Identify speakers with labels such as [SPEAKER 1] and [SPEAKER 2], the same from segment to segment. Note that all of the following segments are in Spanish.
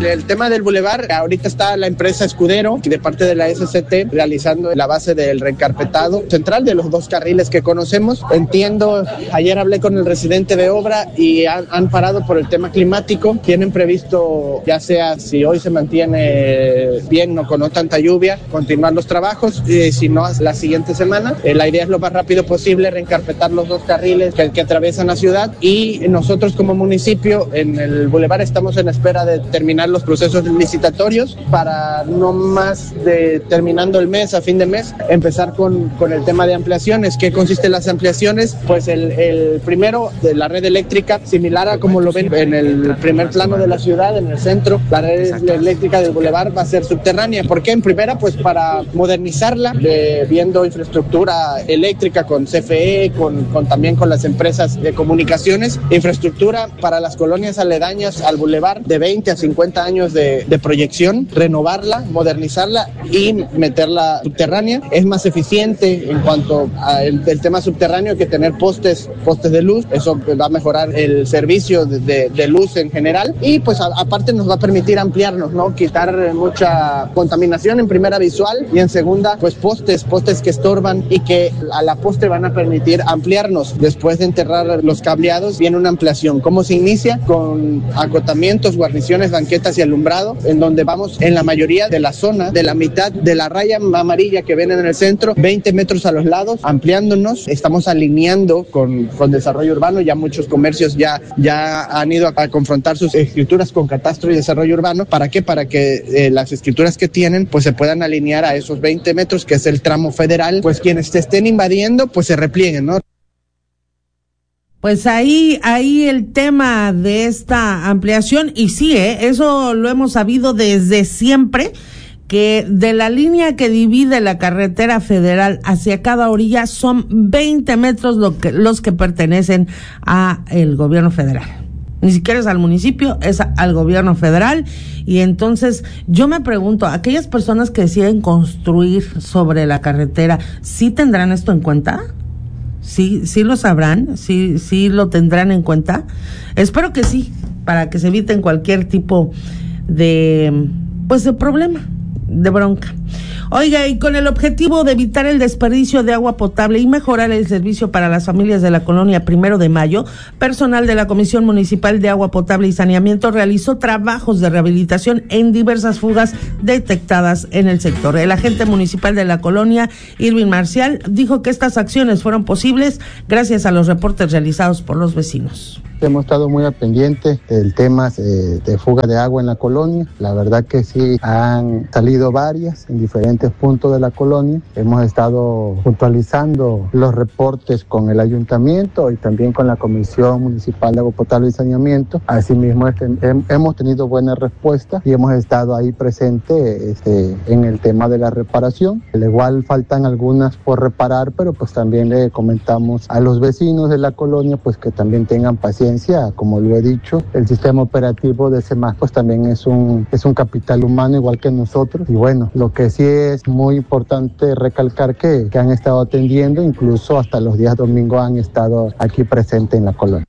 [SPEAKER 1] el tema del bulevar, ahorita está la empresa Escudero, de parte de la SCT, realizando la base del reencarpetado central de los 2 carriles que conocemos. Entiendo, ayer hablé con el residente de obra y han parado por el tema climático. Tienen previsto, ya sea si hoy se mantiene bien o con no tanta lluvia, continuar los trabajos, si no, la siguiente semana. La idea es lo más rápido posible reencarpetar los 2 carriles que atraviesan la ciudad, y nosotros como municipio en el bulevar estamos en espera de terminar los procesos licitatorios para no más de terminando el mes, a fin de mes, empezar con el tema de ampliaciones. ¿Qué consisten las ampliaciones? Pues el primero, de la red eléctrica, similar a como lo ven en el primer plano de la ciudad, en el centro, la red eléctrica del bulevar va a ser subterránea. ¿Por qué? En primera, pues para modernizarla, viendo infraestructura eléctrica con CFE, también con las empresas de comunicaciones, infraestructura para las colonias aledañas al bulevar de 20 a 50 años de proyección, renovarla, modernizarla y meterla subterránea. Es más eficiente en cuanto al tema subterráneo que tener postes de luz. Eso va a mejorar el servicio de luz en general, y pues aparte nos va a permitir ampliarnos, ¿no? Quitar mucha contaminación en primera visual, y en segunda, pues postes que estorban y que a la postre van a permitir ampliarnos. Después de enterrar los cableados viene una ampliación. ¿Cómo se inicia? Con acotamientos, guarniciones, banquetas y alumbrado, en donde vamos en la mayoría de la zona, de la mitad de la raya amarilla que ven en el centro, 20 metros a los lados, ampliándonos. Estamos alineando con desarrollo urbano. Ya muchos comercios ya han ido a confrontar sus escrituras con catastro y desarrollo urbano. ¿Para qué? Para que las escrituras que tienen pues se puedan alinear a esos 20 metros, que es el tramo federal. Pues quienes te estén invadiendo pues se replieguen, ¿no?
[SPEAKER 2] Pues ahí el tema de esta ampliación, y sí, eso lo hemos sabido desde siempre, que de la línea que divide la carretera federal hacia cada orilla son 20 metros los que pertenecen a el gobierno federal. Ni siquiera es al municipio, es al gobierno federal. Y entonces yo me pregunto, aquellas personas que deciden construir sobre la carretera, ¿sí tendrán esto en cuenta? ¿Sí lo sabrán? ¿Sí lo tendrán en cuenta? Espero que sí, para que se eviten cualquier tipo de problema, de bronca. Oiga, y con el objetivo de evitar el desperdicio de agua potable y mejorar el servicio para las familias de la colonia 1 de Mayo, personal de la Comisión Municipal de Agua Potable y Saneamiento realizó trabajos de rehabilitación en diversas fugas detectadas en el sector. El agente municipal de la colonia, Irving Marcial, dijo que estas acciones fueron posibles gracias a los reportes realizados por los vecinos.
[SPEAKER 3] Hemos estado muy al pendiente del tema de fuga de agua en la colonia. La verdad que sí han salido varias en diferentes puntos de la colonia. Hemos estado puntualizando los reportes con el ayuntamiento y también con la Comisión Municipal de Agua Potable y Saneamiento. Asimismo, hemos tenido buenas respuestas y hemos estado ahí presentes en el tema de la reparación. Al igual faltan algunas por reparar, pero pues también le comentamos a los vecinos de la colonia pues que también tengan paciencia. Como lo he dicho, el sistema operativo de SEMAS pues también es un capital humano igual que nosotros, y bueno, lo que sí es muy importante recalcar que han estado atendiendo, incluso hasta los días domingos han estado aquí presentes en la colonia.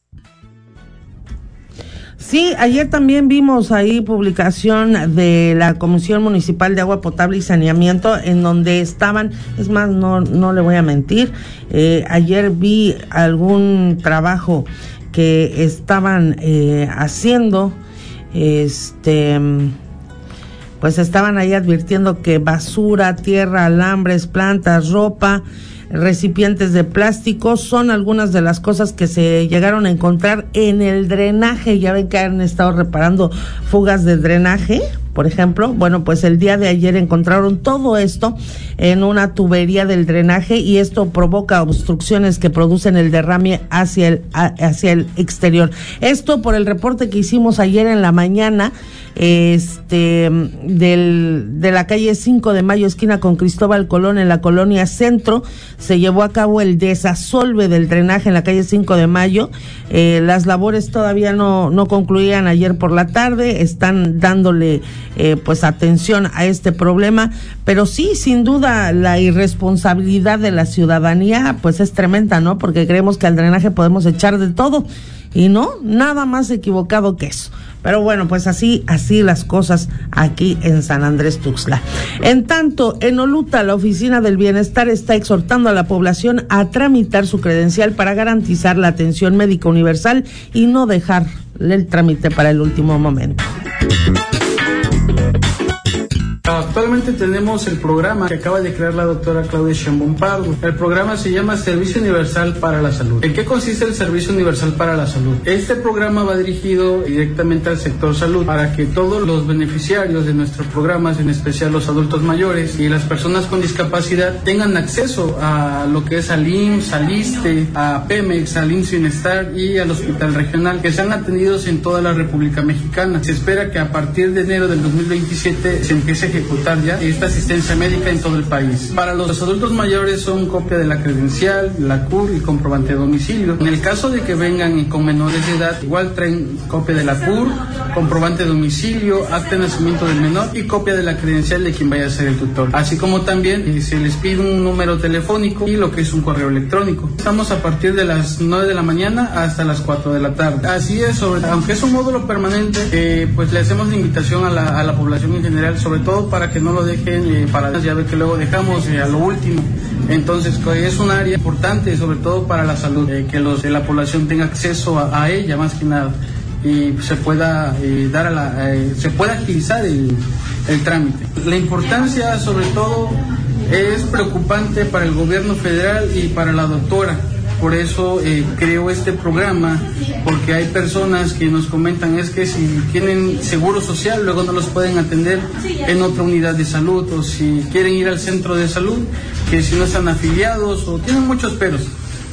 [SPEAKER 2] Sí, ayer también vimos ahí publicación de la Comisión Municipal de Agua Potable y Saneamiento, en donde estaban, es más, no le voy a mentir, ayer vi algún trabajo que estaban haciendo, pues estaban ahí advirtiendo que basura, tierra, alambres, plantas, ropa, recipientes de plástico son algunas de las cosas que se llegaron a encontrar en el drenaje. Ya ven que han estado reparando fugas del drenaje, por ejemplo. Bueno, pues el día de ayer encontraron todo esto en una tubería del drenaje, y esto provoca obstrucciones que producen el derrame hacia el exterior. Esto por el reporte que hicimos ayer en la mañana, de la calle 5 de Mayo, esquina con Cristóbal Colón, en la colonia Centro. Se llevó a cabo el desasolve del drenaje en la calle 5 de Mayo. Las labores todavía no concluían ayer por la tarde. Están dándole pues atención a este problema, pero sí, sin duda, la irresponsabilidad de la ciudadanía pues es tremenda, ¿no? Porque creemos que al drenaje podemos echar de todo, Y no, nada más equivocado que eso. Pero bueno, pues así las cosas aquí en San Andrés Tuxtla. En tanto, en Oluta, la Oficina del Bienestar está exhortando a la población a tramitar su credencial para garantizar la atención médica universal y no dejar el trámite para el último momento.
[SPEAKER 4] Actualmente tenemos el programa que acaba de crear la doctora Claudia Sheinbaum Pardo. El programa se llama Servicio Universal para la Salud. ¿En qué consiste el Servicio Universal para la Salud? Este programa va dirigido directamente al sector salud para que todos los beneficiarios de nuestros programas, en especial los adultos mayores y las personas con discapacidad, tengan acceso a lo que es al IMSS, al ISSSTE, a Pemex, al IMSS Bienestar y al Hospital Regional, que sean atendidos en toda la República Mexicana. Se espera que a partir de enero del 2027 se empiece a ejecutar ya esta asistencia médica en todo el país. Para los adultos mayores son copia de la credencial, la CUR y comprobante de domicilio. En el caso de que vengan con menores de edad, igual traen copia de la CUR, comprobante de domicilio, acta de nacimiento del menor y copia de la credencial de quien vaya a ser el tutor. Así como también se les pide un número telefónico y lo que es un correo electrónico. Estamos a partir de las 9 de la mañana hasta las 4 de la tarde. Así es, aunque es un módulo permanente, pues le hacemos la invitación a la población en general, sobre todo para que no lo dejen para ya ve que luego dejamos a lo último. Entonces es un área importante, sobre todo para la salud, que la población tenga acceso a ella más que nada y se pueda se pueda agilizar el trámite. La importancia sobre todo es preocupante para el gobierno federal y para la doctora. Por eso creo este programa, porque hay personas que nos comentan es que si tienen seguro social luego no los pueden atender en otra unidad de salud, o si quieren ir al centro de salud, que si no están afiliados o tienen muchos peros.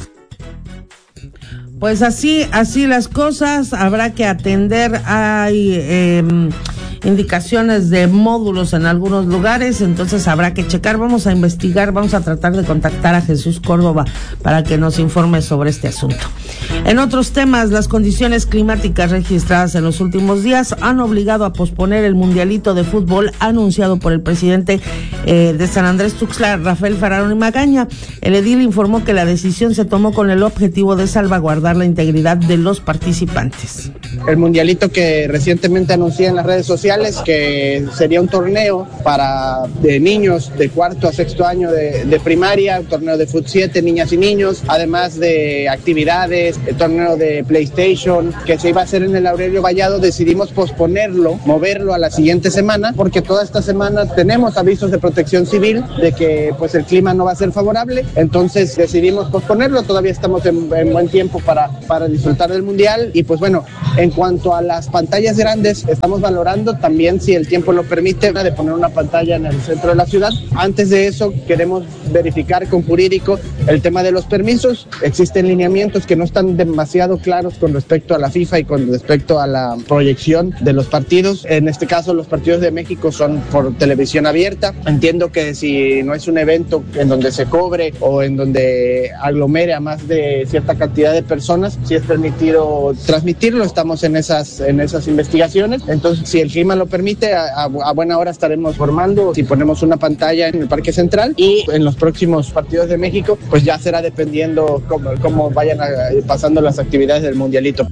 [SPEAKER 2] Pues así las cosas, habrá que atender. Hay indicaciones de módulos en algunos lugares, entonces habrá que checar. Vamos a investigar, vamos a tratar de contactar a Jesús Córdoba para que nos informe sobre este asunto. En otros temas, las condiciones climáticas registradas en los últimos días han obligado a posponer el mundialito de fútbol anunciado por el presidente de San Andrés Tuxtla, Rafael Fararoni Magaña. El edil informó que la decisión se tomó con el objetivo de salvaguardar la integridad de los participantes.
[SPEAKER 1] El mundialito que recientemente anuncié en las redes sociales, que sería un torneo para niños de cuarto a sexto año de primaria, un torneo de Fut 7, niñas y niños, además de actividades, el torneo de PlayStation, que se iba a hacer en el Aurelio Vallado. Decidimos posponerlo, moverlo a la siguiente semana, porque toda esta semana tenemos avisos de protección civil de que pues el clima no va a ser favorable, entonces decidimos posponerlo. Todavía estamos en buen tiempo para disfrutar del mundial. Y pues bueno, en cuanto a las pantallas grandes, estamos valorando también, si el tiempo lo permite, de poner una pantalla en el centro de la ciudad. Antes de eso, queremos verificar con jurídico el tema de los permisos. Existen lineamientos que no están demasiado claros con respecto a la FIFA y con respecto a la proyección de los partidos. En este caso, los partidos de México son por televisión abierta. Entiendo que si no es un evento en donde se cobre o en donde aglomere a más de cierta cantidad de personas, si es permitido transmitirlo. Estamos en esas investigaciones. Entonces, si el clima lo permite, a buena hora estaremos formando si ponemos una pantalla en el Parque Central, y en los próximos partidos de México pues ya será dependiendo cómo vayan pasando las actividades del mundialito.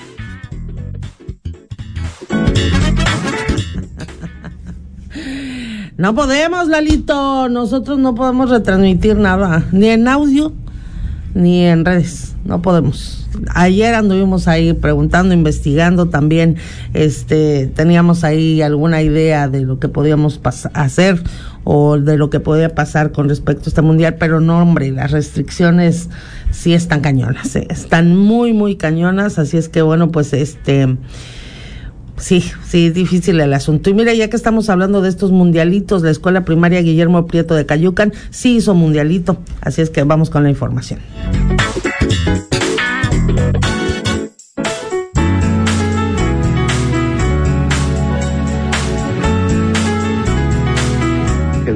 [SPEAKER 2] No podemos, Lalito, nosotros no podemos retransmitir nada, ni en audio ni en redes, no podemos. Ayer anduvimos ahí preguntando, investigando también, teníamos ahí alguna idea de lo que podíamos hacer o de lo que podía pasar con respecto a este mundial, pero no, hombre, las restricciones sí están cañonas, están muy, muy cañonas, así es que bueno, pues Sí, difícil el asunto. Y mira, ya que estamos hablando de estos mundialitos, la escuela primaria Guillermo Prieto de Cayucan sí hizo mundialito, así es que vamos con la información.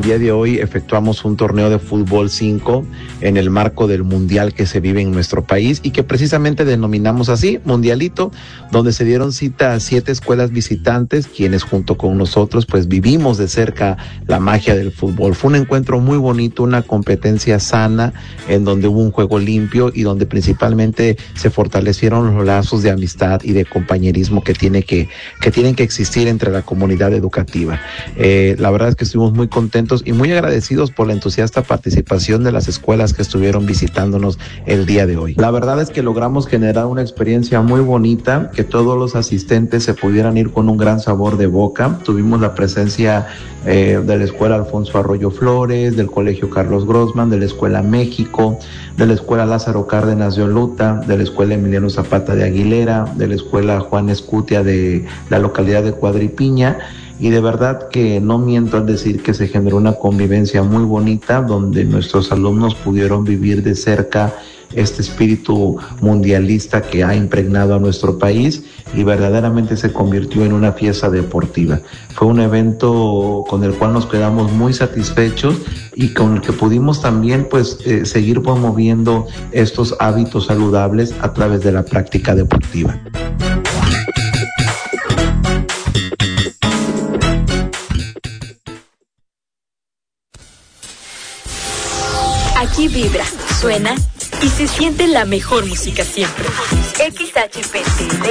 [SPEAKER 5] el día de hoy efectuamos un torneo de fútbol 5 en el marco del mundial que se vive en nuestro país y que precisamente denominamos así, Mundialito, donde se dieron cita a 7 escuelas visitantes, quienes junto con nosotros pues vivimos de cerca la magia del fútbol. Fue un encuentro muy bonito, una competencia sana, en donde hubo un juego limpio y donde principalmente se fortalecieron los lazos de amistad y de compañerismo que tienen que existir entre la comunidad educativa. La verdad es que estuvimos muy contentos y muy agradecidos por la entusiasta participación de las escuelas que estuvieron visitándonos el día de hoy. La verdad es que logramos generar una experiencia muy bonita, que todos los asistentes se pudieran ir con un gran sabor de boca. Tuvimos la presencia de la Escuela Alfonso Arroyo Flores, del Colegio Carlos Grossman, de la Escuela México, de la Escuela Lázaro Cárdenas de Oluta, de la Escuela Emiliano Zapata de Aguilera, de la Escuela Juan Escutia de la localidad de Cuadripiña, y de verdad que no miento al decir que se generó una convivencia muy bonita donde nuestros alumnos pudieron vivir de cerca este espíritu mundialista que ha impregnado a nuestro país y verdaderamente se convirtió en una fiesta deportiva. Fue un evento con el cual nos quedamos muy satisfechos y con el que pudimos también seguir promoviendo estos hábitos saludables a través de la práctica deportiva.
[SPEAKER 6] Aquí vibra, suena y se siente la mejor música siempre. XHPT